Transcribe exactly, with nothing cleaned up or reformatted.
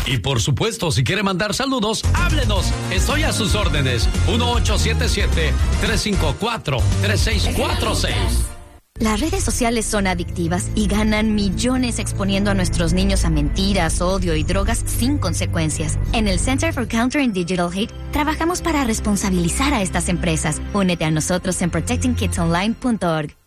Y por supuesto, si quiere mandar saludos, háblenos. Estoy a sus órdenes. uno ocho siete siete, tres cinco cuatro, tres seis cuatro seis. Las redes sociales son adictivas y ganan millones exponiendo a nuestros niños a mentiras, odio y drogas sin consecuencias. En el Center for Countering Digital Hate trabajamos para responsabilizar a estas empresas. Únete a nosotros en protecting kids online punto org.